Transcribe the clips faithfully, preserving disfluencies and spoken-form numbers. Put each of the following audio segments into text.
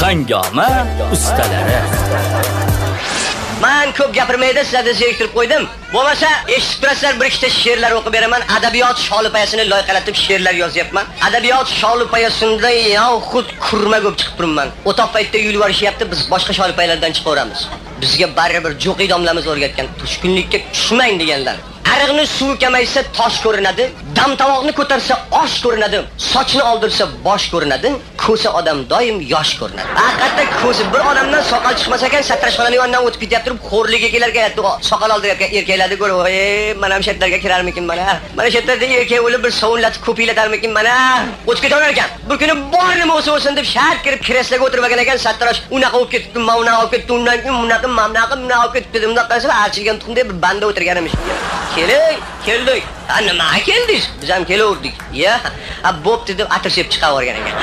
Hangoma ustalari. Men ko'p gapirmaydi, sizlarga zeriktirib qo'ydim. Bo'lmasa, eshitib turasizlar, bir ikkita she'rlar o'qib beraman. Adabiyot sholipayasini loyihalatib she'rlar yozyapman. Adabiyot sholipayasida yoxud kurma ko'p chiqib turibman. O'toq paytda yulvarishyapti, biz boshqa sholipayalardan chiqaveramiz. Bizga baribir jo'qiy domlamiz o'rgatgan tushkunlikka tushmang deganlar. Ariqni suvi kamaysa tosh ko'rinadi, dam tovoqni ko'tarsa osh ko'rinadi, sochni oldirsa bosh ko'rinadi, ko'sa odam doim yosh ko'rinadi. Haqiqatda ko'zi bir odamdan soqol chiqmas ekan, satrashxonaning yonidan o'tib ketyapti, turib xo'rlik ekanlarga aytdi, soqol oldirayotgan erkaklarni ko'rib, "Ey, mana ham shetlarga kirarmikin mana? Mana shetlarda erkak o'lib bir sovunlatib ko'piylatarmikin mana?" O'tib ketaverar ekan. Bir kuni bor nima bo'lsa bo'lsin deb shart kirib kreslaga o'tirib ekan ekan, satrash unaqa bo'lib ketdi, mana olib ketdi, undan keyin unaqa, mamnaqa, bunaqa olib ketdi, bunday qilsa achilgan tuxumdek bir banda o'tirgan emish. Keling, keldik. Ha, nima keldingiz? Biz ham kelaverdik. Ya, ha bo'pti deb atir sepib chiqavergan ekan.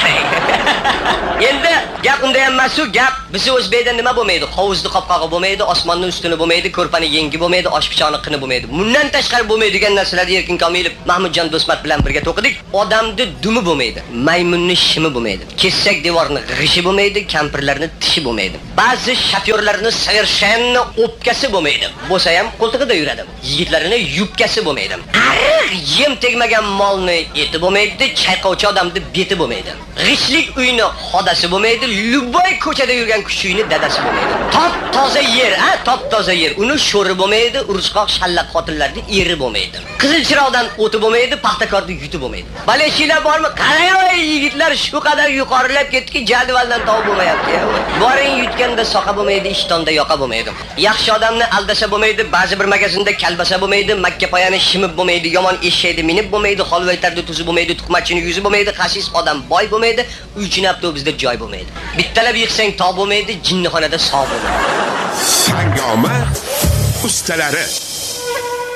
Endi gap unda ham emas, gap bizi O'zbekda nima bo'lmaydi? Hovuzni qopqog'i bo'lmaydi, osmonning ustuni bo'lmaydi, ko'rpani yengi bo'lmaydi, osh pichoqni qini bo'lmaydi. Bundan tashqari bo'lmaydigan narsalarni Erkin Komilov, Mahmudjon Do'stmat bilan birga to'qidik. Odamni dumi bo'lmaydi, maymunning shimi bo'lmaydi, kesak devorni g'ishi bo'lmaydi, kampirlarning tishi bo'lmaydi. Ba'zi shofyorlarning sovershanni o'pkasi bo'lmaydi. Bo'lsa ham qo'ltig'ida yuradi. Yigitlarning yubkasi bo'lmaydi. Yem tegmagan molni eti bo'lmaydi, chayqovchi odamning beti bo'lmaydi. G'ishlik uyni xodasi bo'lmaydi, luboy ko'chada yurgan kuchuyni dadasi bo'lmaydi. Top toza yer, ha, top toza yer. Uni sho'ri bo'lmaydi, urushqoq shallaq xotinlarning eri bo'lmaydi. Qizil chiroqdan o'ti bo'lmaydi, paxtakorning yuti bo'lmaydi. Baleshilar bormi? Qarang, yigitlar shu qadar yuqorilab ketdiki, jadvaldan tov bo'lmayapti. Boring yutganda soqa bo'lmaydi, ishtonda yoqa bo'lmaydi. Yaxshi odamni aldasa bo'lmaydi, ba'zi bir magazinda kalbasa bo'lmaydi, Makka poyani shimib bo'lmaydi, yomon eshakni minib bo'lmaydi, holvaytarni tuzi bo'lmaydi, tuhmatchining yuzi bo'lmaydi, xasis odam boy bo'lmaydi, uchinchi avtobusda joy bo'lmaydi. Bittalab yiqsang tog' bo'lmaydi, jinnixonada sog' bo'lmaydi. Hangoma ustalari.